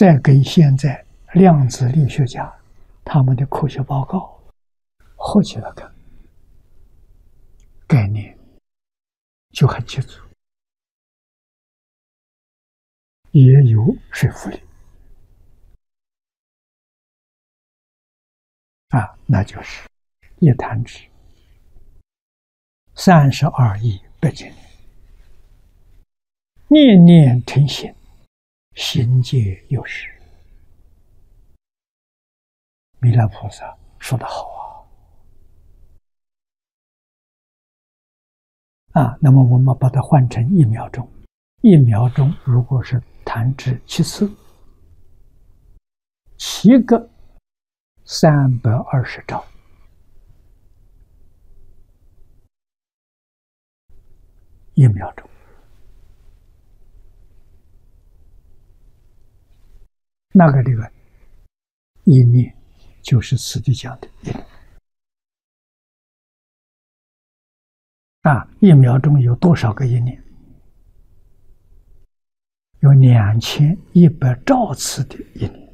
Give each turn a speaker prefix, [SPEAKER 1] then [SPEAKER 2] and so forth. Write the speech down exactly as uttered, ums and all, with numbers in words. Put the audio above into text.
[SPEAKER 1] 再跟现在量子力学家他们的科学报告合起来看，概念就很清楚，也有说服力啊，那就是一弹指三十二亿八千年，念念成形，行皆有时。弥勒菩萨说得好啊！啊，那么我们把它换成一秒钟，一秒钟如果是弹指七次，七个三百二十兆，一秒钟，那个这个一念就是此地讲的一念啊，一秒钟有多少个一念？有两千一百兆次的一念。